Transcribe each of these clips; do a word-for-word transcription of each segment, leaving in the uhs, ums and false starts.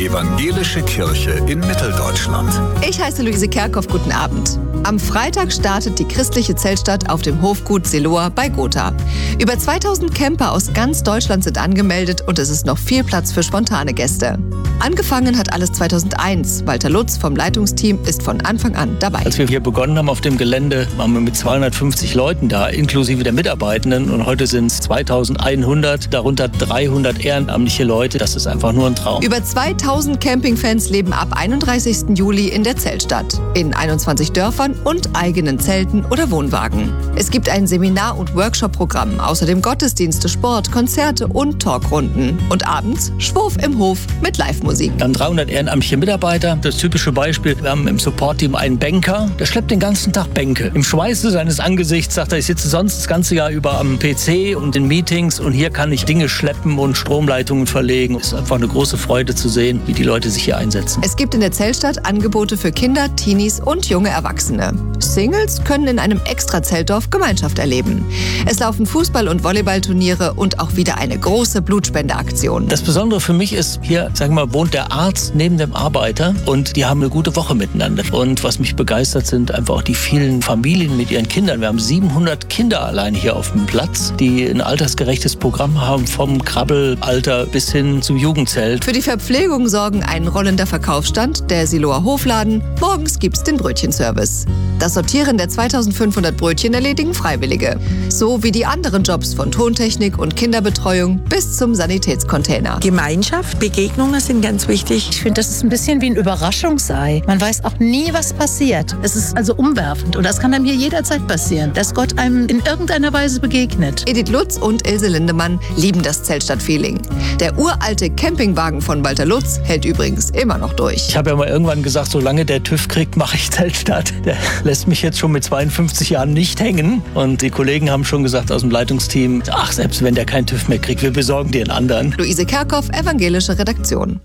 Evangelische Kirche in Mitteldeutschland. Ich heiße Luise Kerkhoff, guten Abend. Am Freitag startet die christliche Zeltstadt auf dem Hofgut Siloa bei Gotha. Über zweitausend Camper aus ganz Deutschland sind angemeldet und es ist noch viel Platz für spontane Gäste. Angefangen hat alles zweitausendeins. Walter Lutz vom Leitungsteam ist von Anfang an dabei. Als wir hier begonnen haben auf dem Gelände, waren wir mit zweihundertfünfzig Leuten da, inklusive der Mitarbeitenden. Und heute sind es zweitausendeinhundert, darunter dreihundert ehrenamtliche Leute. Das ist einfach nur ein Traum. Über zweitausend Campingfans leben ab einunddreißigsten Juli in der Zeltstadt. In einundzwanzig Dörfern und eigenen Zelten oder Wohnwagen. Es gibt ein Seminar- und Workshop-Programm, außerdem Gottesdienste, Sport, Konzerte und Talkrunden. Und abends Schwurf im Hof mit Live-Musik. Wir haben dreihundert ehrenamtliche Mitarbeiter. Das typische Beispiel, wir haben im Support-Team einen Banker, der schleppt den ganzen Tag Bänke. Im Schweiße seines Angesichts sagt er, ich sitze sonst das ganze Jahr über am P C und in Meetings und hier kann ich Dinge schleppen und Stromleitungen verlegen. Es ist einfach eine große Freude zu sehen, wie die Leute sich hier einsetzen. Es gibt in der Zeltstadt Angebote für Kinder, Teenies und junge Erwachsene. Singles können in einem Extra-Zeltdorf Gemeinschaft erleben. Es laufen Fußball- und Volleyballturniere und auch wieder eine große Blutspendeaktion. Das Besondere für mich ist, hier, sagen wir mal, wohnt der Arzt neben dem Arbeiter und die haben eine gute Woche miteinander. Und was mich begeistert, sind einfach auch die vielen Familien mit ihren Kindern. Wir haben siebenhundert Kinder allein hier auf dem Platz, die ein altersgerechtes Programm haben, vom Krabbelalter bis hin zum Jugendzelt. Für die Verpflegung sorgen ein rollender Verkaufsstand, der Siloa Hofladen. Morgens gibt's den Brötchenservice. Das Sortieren der zweitausendfünfhundert Brötchen erledigen Freiwillige. So wie die anderen Jobs von Tontechnik und Kinderbetreuung bis zum Sanitätscontainer. Gemeinschaft, Begegnungen sind ganz wichtig. Ich finde, das ist ein bisschen wie ein Überraschungsei. Man weiß auch nie, was passiert. Es ist also umwerfend und das kann einem hier jederzeit passieren, dass Gott einem in irgendeiner Weise begegnet. Edith Lutz und Ilse Lindemann lieben das Zeltstadt-Feeling. Der uralte Campingwagen von Walter Lutz hält übrigens immer noch durch. Ich habe ja mal irgendwann gesagt, solange der TÜV kriegt, mache ich Zeltstadt. Der lässt mich jetzt schon mit zweiundfünfzig Jahren nicht hängen. Und die Kollegen haben schon gesagt aus dem Leitungsteam, ach, selbst wenn der keinen TÜV mehr kriegt, wir besorgen dir einen anderen. Luise Kerkhoff, Evangelische Redaktion.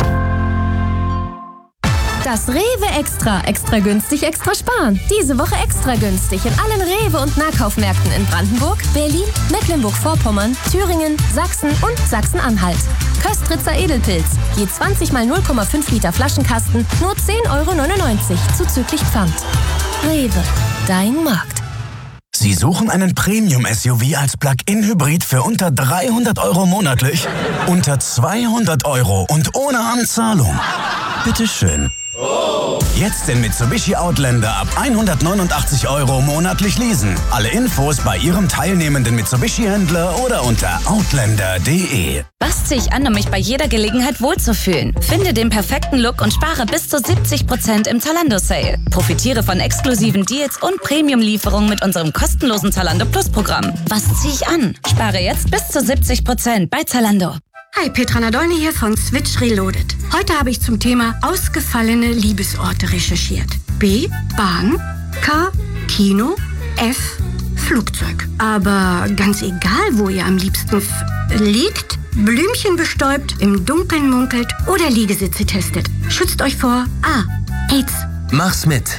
Das Rewe Extra. Extra günstig, extra sparen. Diese Woche extra günstig in allen Rewe- und Nahkaufmärkten in Brandenburg, Berlin, Mecklenburg-Vorpommern, Thüringen, Sachsen und Sachsen-Anhalt. Köstritzer Edelpilz. Je zwanzig mal null Komma fünf Liter Flaschenkasten, nur zehn Euro neunundneunzig zuzüglich Pfand. Rewe. Dein Markt. Sie suchen einen Premium-S U V als Plug-in-Hybrid für unter dreihundert Euro monatlich? Unter zweihundert Euro und ohne Anzahlung? Bitteschön. Jetzt den Mitsubishi Outlander ab hundertneunundachtzig Euro monatlich leasen. Alle Infos bei Ihrem teilnehmenden Mitsubishi-Händler oder unter outlander punkt de. Was ziehe ich an, um mich bei jeder Gelegenheit wohlzufühlen? Finde den perfekten Look und spare bis zu siebzig Prozent im Zalando-Sale. Profitiere von exklusiven Deals und Premium-Lieferungen mit unserem kostenlosen Zalando Plus-Programm. Was ziehe ich an? Spare jetzt bis zu siebzig Prozent bei Zalando. Hi, Petra Nadolny hier von Switch Reloaded. Heute habe ich zum Thema ausgefallene Liebesorte recherchiert. B. Bahn. K. Kino. F. Flugzeug. Aber ganz egal, wo ihr am liebsten f liegt, Blümchen bestäubt, im Dunkeln munkelt oder Liegesitze testet. Schützt euch vor A. AIDS. Mach's mit.